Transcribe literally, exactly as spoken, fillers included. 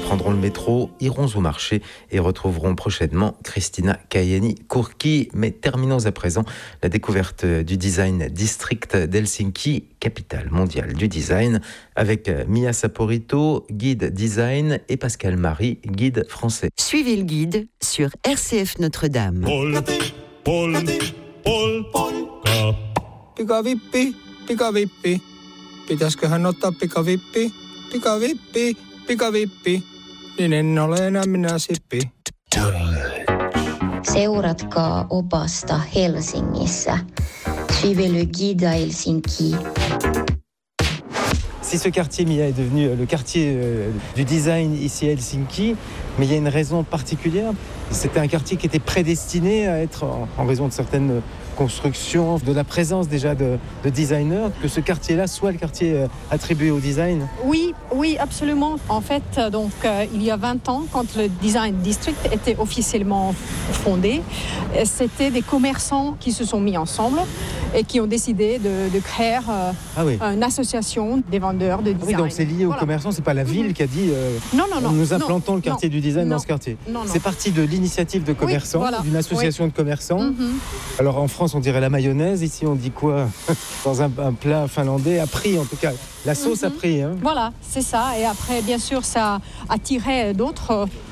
prendront le métro, iront au marché et retrouveront prochainement Christina Kajaani-Kurki. Mais terminons à présent la découverte du Design District d'Helsinki, capitale mondiale du design, avec Mia Saporito, guide design, et Pascal Marie, guide français. Suivez le guide sur R C F Notre-Dame. Pol, pol, pol, polka. Pikavippi, pikavippi. Pitäisköhän ottaa pikavippi, pikavippi, pikavippi. Niin en ole enää minä sippi. Seuratkaa opasta Helsingissä. Suivez le guide à Helsinki. Si ce quartier, Mia, est devenu le quartier du design ici à Helsinki, mais il y a une raison particulière. C'était un quartier qui était prédestiné à être, en raison de certaines constructions, de la présence déjà de, de designers, que ce quartier-là soit le quartier attribué au design. Oui, oui, absolument. En fait, donc, euh, il y a vingt ans, quand le Design District était officiellement fondé, c'était des commerçants qui se sont mis ensemble et qui ont décidé de, de créer euh, ah oui. une association des vendeurs de design. Oui, donc c'est lié voilà. aux commerçants, c'est pas la ville mmh. qui a dit euh, non, non, non, nous implantons non, le quartier non, du design non, dans ce quartier. Non, non. C'est parti de l'initiative de commerçants, oui, voilà. d'une association oui. de commerçants. Mmh. Alors en France, on dirait la mayonnaise, ici on dit quoi? Dans un, un plat finlandais, a pris en tout cas. La sauce mmh. a pris. Hein. Voilà, c'est ça. Et après, bien sûr, ça a attiré d'autres